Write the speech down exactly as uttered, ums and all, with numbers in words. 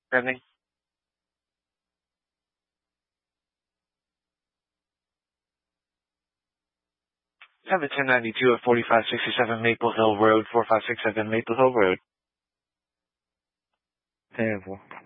Pending. Have a ten ninety-two at forty-five sixty-seven Maple Hill Road, four five six seven Maple Hill Road. Terrible.